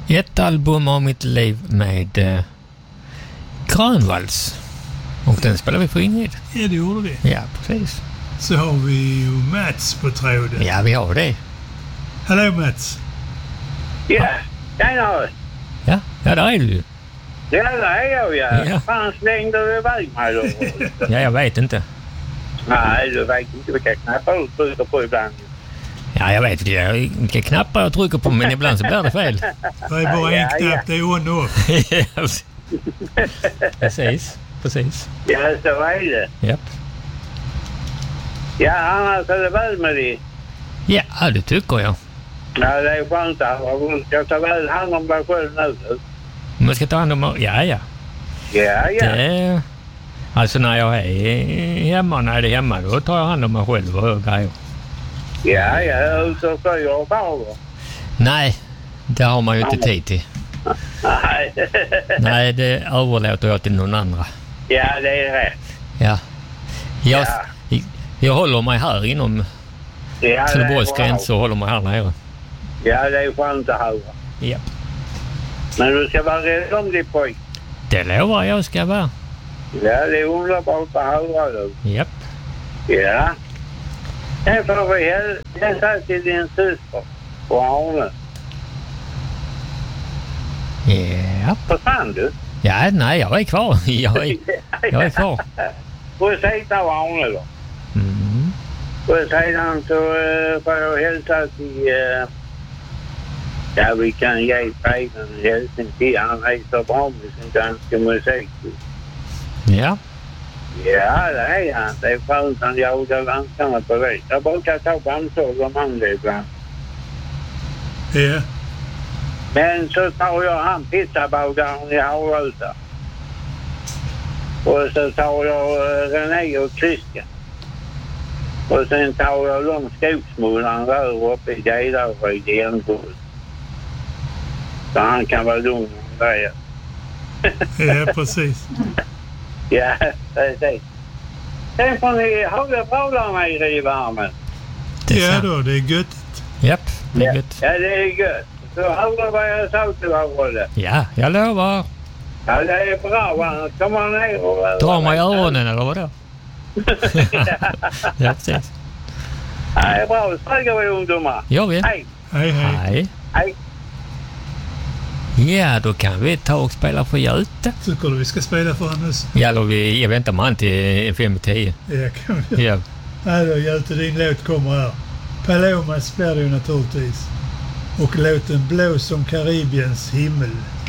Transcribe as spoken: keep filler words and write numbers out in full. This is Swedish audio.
Ett album av mitt liv med eh, Grönvalls. Och den spelar vi för Ingrid. Ja, det gjorde vi. Ja, precis. Så har vi ju Mats på tråden. Ja, vi har det. Hallå Mats. Ja, tjena. Ja, ja där är du ju. Ja, det är jag, ja. Ja. Fan, slängde du iväg mig då? Ja, jag vet inte. Nej, du vet inte vilka knappar du trycker på ibland. Ja, jag vet inte vilka knappar jag trycker på, men ibland så blir det fel. Det är bara en Ja, ja. knapp, det är on och off. Precis, precis. Ja, så är det. Japp. Ja, annars är det väl med det. Ja, det tycker jag. Ja, det är skönt att du ska ta väl hand om dig själv nu. Man ska ta hand om... Ja, ja. Ja, ja. Det, alltså när jag är hemma, när jag är hemma, då tar jag hand om mig själv och grejer. Ja, jag är ute och flyger faror. Nej, det har man ju inte tid till. Nej. Nej, det överlåter jag till någon andra. Ja, det är rätt. Ja. Jag, Ja. jag, jag håller mig här inom Ja, Trelleborgs det är bra. gräns och håller mig här nere. Ja, det är skönt att höra. Ja. Men du ska vara rädd om dig pojk. Det lovar jag ska vara. Ja, det är underbart att höra du. Japp. Ja. Sen får vi hälsa till din syster på Arne. Ja. Försvann du? Ja, nej, jag är kvar. Jag är, jag är kvar. Får sitta av Arne då. Mm. Och sedan så uh, får jag hälsa till... Uh, ja, vi kan ge Pejden en hälsning till. Han är så bra med sin danska musik. Ja. Ja, det är han. Det är skönt han jagar danskarna på det. Jag brukar ta bandsåg om han det ibland. Ja. Men så tar jag han pizzabagaren i Harrösa. Och så tar jag uh, René och Christian. Och sen tar jag de skogsmullarna där uppe i Gedaryd i Älmhult. Så han kan vara lugn om det. Ja, precis. Ja, precis. Sen får ni ha det bra där nere i värmen. Det är Ja sant. då, det är gött. Japp, det är gött. Ja, det är gött. Så hörde vad jag sa till varandra. Ja, jag lovar. Ja, det är bra. Annars kommer han ner och... Dra mig i öronen eller vadå? Ja, precis. Ja, det är bra. Sträcker vi ungdomar. Gör vi? Hej. Hej, hej. Hej. Hej. Ja, då kan vi ta och spela för Göte. Tycker du vi ska spela för Hannes? Ja, då vi, jag väntar man till fem i tio. Ja, kan vi. Ja. Ja då, Göte, din låt kommer här. Palomas blir det ju naturligtvis. Och låten Blå som Karibiens himmel.